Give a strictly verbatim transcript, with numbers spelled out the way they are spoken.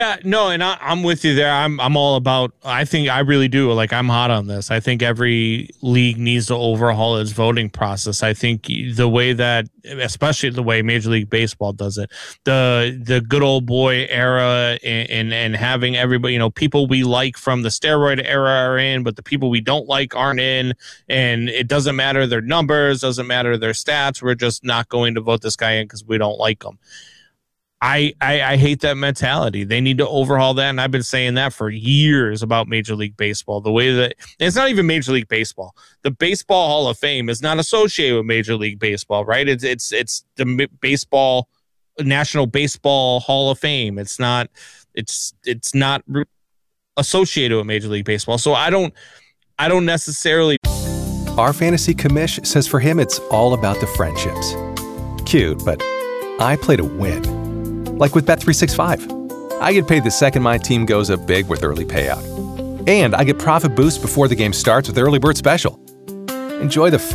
Yeah, no, and I, I'm with you there. I'm I'm all about. I think I really do. Like I'm hot on this. I think every league needs to overhaul its voting process. I think the way that, especially the way Major League Baseball does it, the the good old boy era, and and, and having everybody, you know, people we like from the steroid era are in, but the people we don't like aren't in, and it doesn't matter their numbers, doesn't matter their stats. We're just not going to vote this guy in because we don't like him. I, I I hate that mentality. They need to overhaul that, and I've been saying that for years about Major League Baseball. The way that it's not even Major League Baseball. The Baseball Hall of Fame is not associated with Major League Baseball, right? It's it's it's the baseball National Baseball Hall of Fame. It's not it's it's not associated with Major League Baseball. So I don't I don't necessarily. Our fantasy commish says for him it's all about the friendships. Cute, but I play to win. Like with Bet three sixty-five. I get paid the second my team goes up big with early payout. And I get profit boosts before the game starts with Early Bird Special. Enjoy the